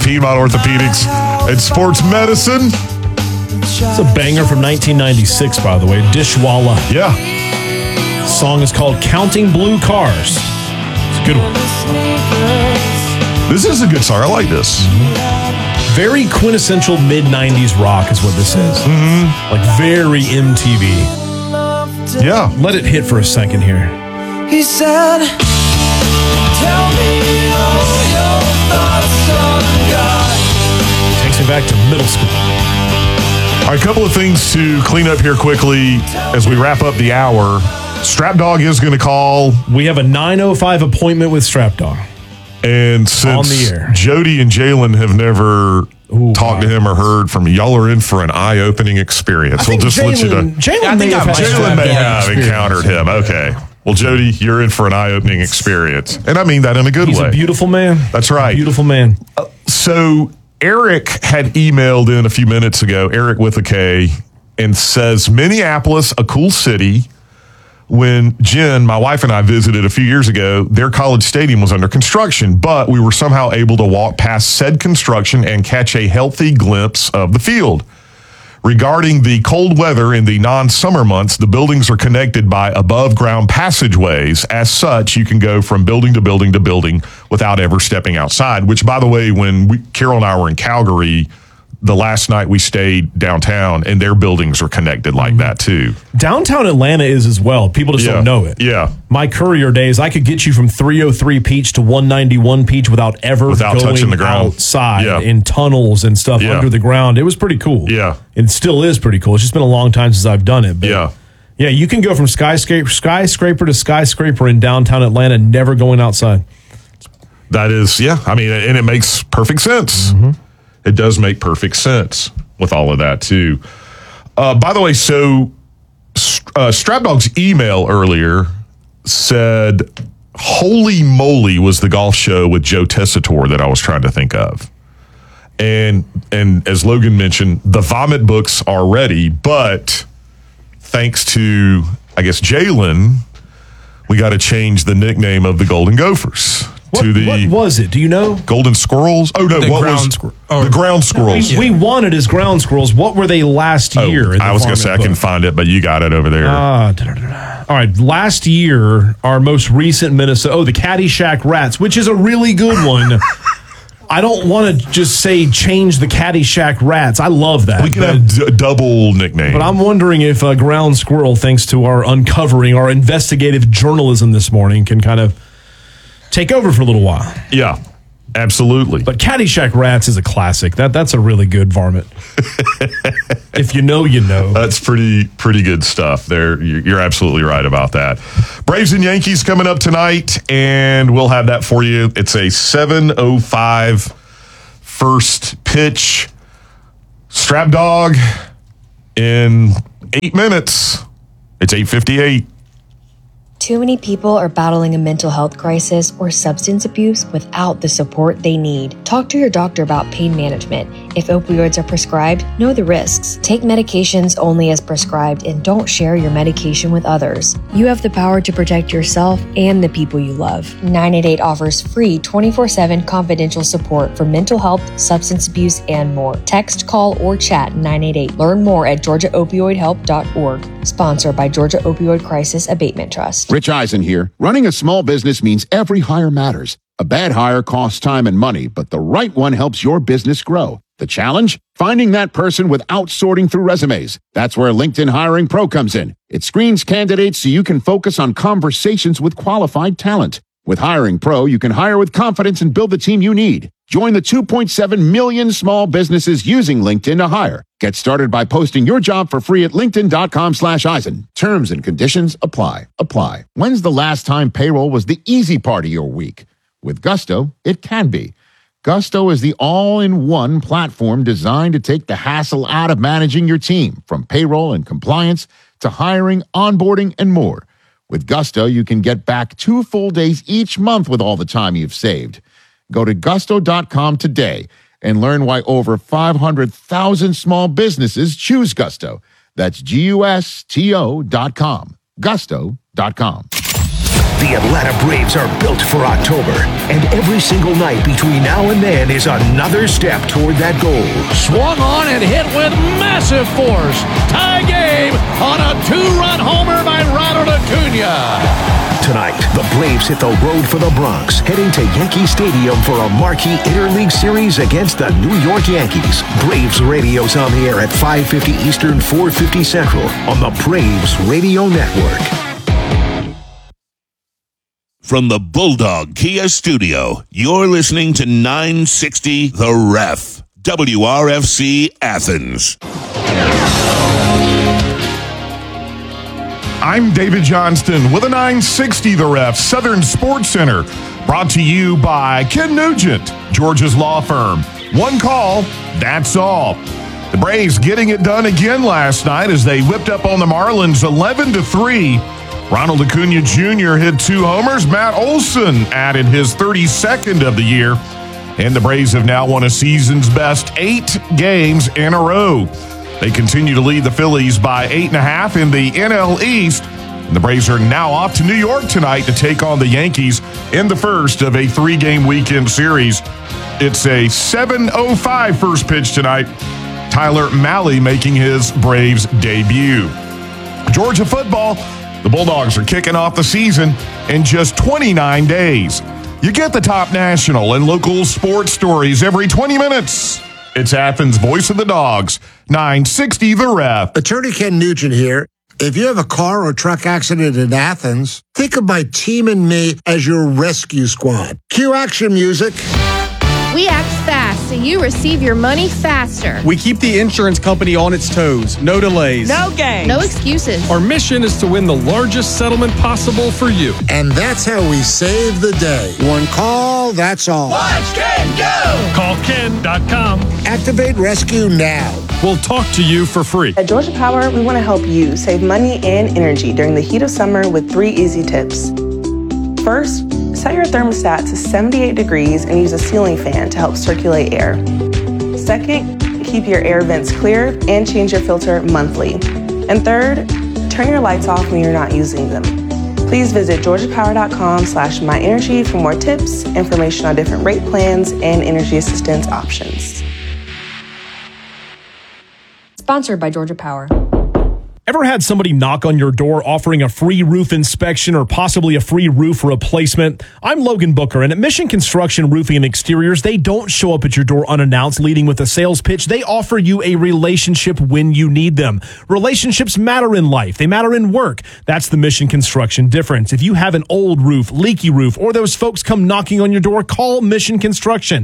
Piedmont Orthopedics and Sports Medicine. It's a banger from 1996, by the way. Dishwalla. Yeah. The song is called Counting Blue Cars. It's a good one. This is a good song. I like this. Very quintessential mid-90s rock is what this is. Mm-hmm. Like very MTV. Yeah. Let it hit for a second here. He said, tell me all your thoughts on God. Takes me back to middle school. All right, a couple of things to clean up here quickly as we wrap up the hour. Strap Dog is going to call. We have a 9:05 appointment with Strap Dog. And since On the air. Jody and Jalen have never talked to him or heard from him, y'all are in for an eye-opening experience. We'll just let you know. Jalen may have encountered him. Okay. Well, Jody, you're in for an eye-opening experience. And I mean that in a good way. He's a beautiful man. That's right. Beautiful man. So Eric had emailed in a few minutes ago, Eric with a K, and says, Minneapolis, a cool city. When Jen, my wife, and I visited a few years ago, their college stadium was under construction, but we were somehow able to walk past said construction and catch a healthy glimpse of the field. Regarding the cold weather in the non-summer months, the buildings are connected by above-ground passageways. As such, you can go from building to building to building without ever stepping outside, which, by the way, when Carol and I were in Calgary, the last night we stayed downtown, and their buildings are connected like that, too. Downtown Atlanta is as well. People just don't know it. Yeah. My courier days, I could get you from 303 Peach to 191 Peach without going touching the ground. Outside in tunnels and stuff under the ground. It was pretty cool. Yeah. It still is pretty cool. It's just been a long time since I've done it. But yeah, you can go from skyscraper to skyscraper in downtown Atlanta, never going outside. That is, I mean, and it makes perfect sense. It does make perfect sense with all of that, too. By the way, so Strap Dog's email earlier said, Holy Moly was the golf show with Joe Tessitore that I was trying to think of. And as Logan mentioned, the vomit books are ready, but thanks to, I guess, Jalen, we got to change the nickname of the Golden Gophers. What was it? Do you know? Golden Squirrels? Oh, no. The Ground Squirrels. We wanted as Ground Squirrels. What were they last year? I was going to say, I can find it, but you got it over there. All right. Last year, our most recent Minnesota, the Caddyshack Rats, which is a really good one. I don't want to just say change the Caddyshack Rats. I love that. We can have a double nickname. But I'm wondering if Ground Squirrel, thanks to our uncovering, our investigative journalism this morning, can kind of take over for a little while. Yeah, absolutely. But Caddyshack Rats is a classic. That's a really good varmint. If you know, you know. That's pretty good stuff. You're absolutely right about that. Braves and Yankees coming up tonight, and we'll have that for you. It's a 7:05 first pitch. Strap Dog in 8 minutes. It's 8:58. Too many people are battling a mental health crisis or substance abuse without the support they need. Talk to your doctor about pain management. If opioids are prescribed, know the risks. Take medications only as prescribed and don't share your medication with others. You have the power to protect yourself and the people you love. 988 offers free 24/7 confidential support for mental health, substance abuse, and more. Text, call, or chat 988. Learn more at georgiaopioidhelp.org. Sponsored by Georgia Opioid Crisis Abatement Trust. Rich Eisen here. Running a small business means every hire matters. A bad hire costs time and money, but the right one helps your business grow. The challenge? Finding that person without sorting through resumes. That's where LinkedIn Hiring Pro comes in. It screens candidates so you can focus on conversations with qualified talent. With Hiring Pro, you can hire with confidence and build the team you need. Join the 2.7 million small businesses using LinkedIn to hire. Get started by posting your job for free at linkedin.com/Eisen. Terms and conditions apply. When's the last time payroll was the easy part of your week? With Gusto, it can be. Gusto is the all-in-one platform designed to take the hassle out of managing your team, from payroll and compliance to hiring, onboarding, and more. With Gusto, you can get back 2 full days each month with all the time you've saved. Go to gusto.com today and learn why over 500,000 small businesses choose Gusto. That's GUSTO.com. Gusto.com. The Atlanta Braves are built for October, and every single night between now and then is another step toward that goal. Swung on and hit with massive force. Tie game on a 2-run homer by Ronald Acuna. Tonight, the Braves hit the road for the Bronx, heading to Yankee Stadium for a marquee interleague series against the New York Yankees. Braves Radio's on the air at 5:50 Eastern, 4:50 Central on the Braves Radio Network. From the Bulldog Kia Studio, you're listening to 960 The Ref, WRFC Athens. I'm David Johnston with a 960 The Ref, Southern Sports Center, brought to you by Ken Nugent, Georgia's law firm. One call, that's all. The Braves getting it done again last night as they whipped up on the Marlins 11-3. Ronald Acuna Jr. hit 2 homers. Matt Olson added his 32nd of the year. And the Braves have now won a season's best 8 games in a row. They continue to lead the Phillies by 8.5 in the NL East. And the Braves are now off to New York tonight to take on the Yankees in the first of a 3-game weekend series. It's a 7:05 first pitch tonight. Tyler Mahle making his Braves debut. Georgia football. The Bulldogs are kicking off the season in just 29 days. You get the top national and local sports stories every 20 minutes. It's Athens' Voice of the Dogs, 960 The Ref. Attorney Ken Nugent here. If you have a car or truck accident in Athens, think of my team and me as your rescue squad. Cue action music. We act fast so you receive your money faster. We keep the insurance company on its toes. No delays. No games. No excuses. Our mission is to win the largest settlement possible for you. And that's how we save the day. One call, that's all. Watch Ken go! Call Ken.com. Activate rescue now. We'll talk to you for free. At Georgia Power, we want to help you save money and energy during the heat of summer with 3 easy tips. First, set your thermostat to 78 degrees and use a ceiling fan to help circulate air. Second, keep your air vents clear and change your filter monthly. And third, turn your lights off when you're not using them. Please visit georgiapower.com/myenergy for more tips, information on different rate plans, and energy assistance options. Sponsored by Georgia Power. Ever had somebody knock on your door offering a free roof inspection or possibly a free roof replacement? I'm Logan Booker, and at Mission Construction Roofing and Exteriors, they don't show up at your door unannounced, leading with a sales pitch. They offer you a relationship when you need them. Relationships matter in life. They matter in work. That's the Mission Construction difference. If you have an old roof, leaky roof, or those folks come knocking on your door, call Mission Construction.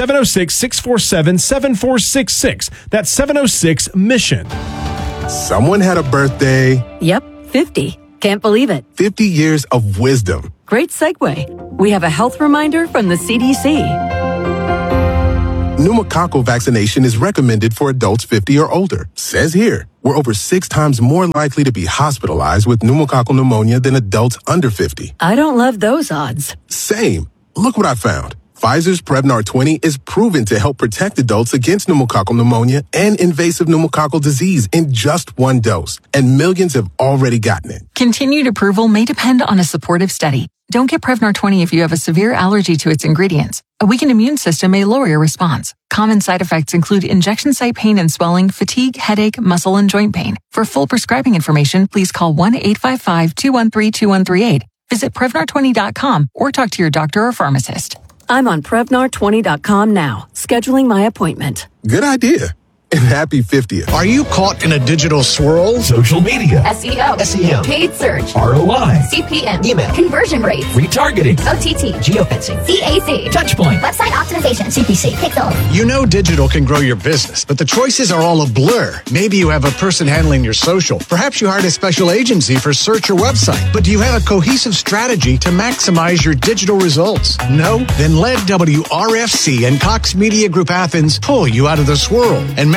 706-647-7466. That's 706-MISSION. Someone had a birthday. Yep, 50. Can't believe it. 50 years of wisdom. Great segue. We have a health reminder from the CDC. Pneumococcal vaccination is recommended for adults 50 or older. Says here, we're over 6 times more likely to be hospitalized with pneumococcal pneumonia than adults under 50. I don't love those odds. Same. Look what I found. Pfizer's Prevnar 20 is proven to help protect adults against pneumococcal pneumonia and invasive pneumococcal disease in just 1 dose, and millions have already gotten it. Continued approval may depend on a supportive study. Don't get Prevnar 20 if you have a severe allergy to its ingredients. A weakened immune system may lower your response. Common side effects include injection site pain and swelling, fatigue, headache, muscle, and joint pain. For full prescribing information, please call 1-855-213-2138. Visit Prevnar20.com or talk to your doctor or pharmacist. I'm on Prevnar20.com now, scheduling my appointment. Good idea. And happy 50th. Are you caught in a digital swirl? Social media. SEO. SEM. Paid search. ROI. CPM. Email. Conversion rates. Retargeting. OTT. Geofencing. CAC. Touchpoint. Website optimization. CPC. Pixel. You know digital can grow your business, but the choices are all a blur. Maybe you have a person handling your social. Perhaps you hired a special agency for search or website. But do you have a cohesive strategy to maximize your digital results? No? Then let WRFC and Cox Media Group Athens pull you out of the swirl and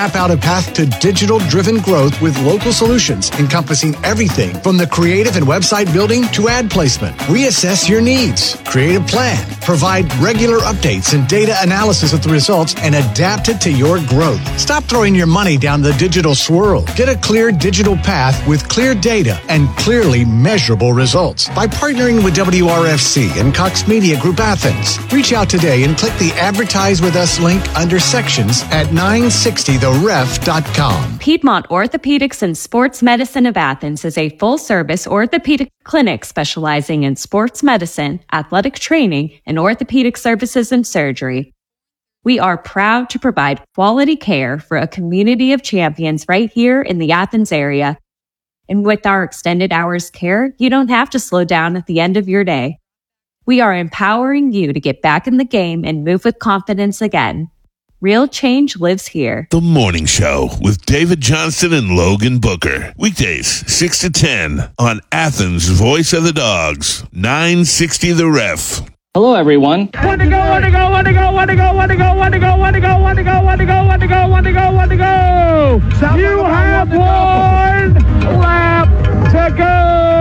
map out a path to digital-driven growth with local solutions encompassing everything from the creative and website building to ad placement. We assess your needs, create a plan, provide regular updates and data analysis of the results, and adapt it to your growth. Stop throwing your money down the digital swirl. Get a clear digital path with clear data and clearly measurable results by partnering with WRFC and Cox Media Group Athens. Reach out today and click the Advertise With Us link under sections at 960theref.com. Piedmont Orthopedics and Sports Medicine of Athens is a full-service orthopedic clinic specializing in sports medicine, athletic training, and orthopedic services and surgery. We are proud to provide quality care for a community of champions right here in the Athens area. And with our extended hours care, you don't have to slow down at the end of your day. We are empowering you to get back in the game and move with confidence again. Real change lives here. The Morning Show with David Johnston and Logan Booker. Weekdays, 6 to 10 on Athens' Voice of the Dogs, 960 The Ref. Hello, everyone. Want to go, want to go, want to go, want to go, want to go, want to go, want to go, want to go, want to go, want to go, want to go, want to go. You have 1 lap to go.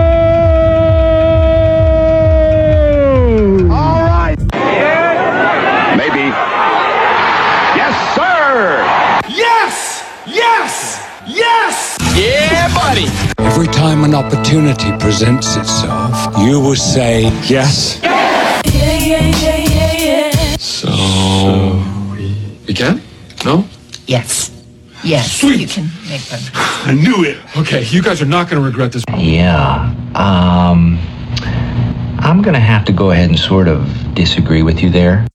All right. Maybe. Yes, sir. Yes! Yes! Yes! Yeah, buddy. Every time an opportunity presents itself, you will say yes. So we can? No? Yes. Yes. Sweet. You can make them. I knew it. Okay, you guys are not going to regret this. Yeah. I'm going to have to go ahead and sort of disagree with you there.